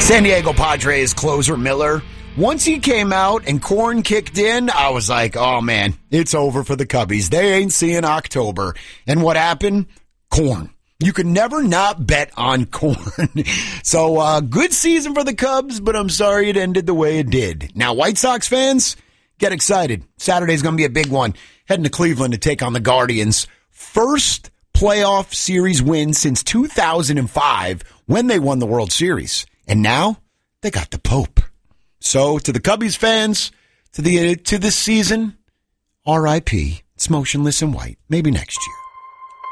San Diego Padres closer Miller. Once he came out and Corn kicked in, I was like, oh, man, it's over for the Cubbies. They ain't seeing October. And what happened? Corn. You could never not bet on Corn. So, good season for the Cubs, but I'm sorry it ended the way it did. Now, White Sox fans, get excited. Saturday's going to be a big one. Heading to Cleveland to take on the Guardians. First playoff series win since 2005 when they won the World Series. And now they got the Pope. So to the Cubbies fans, to this season, R.I.P. It's motionless and white. Maybe next year.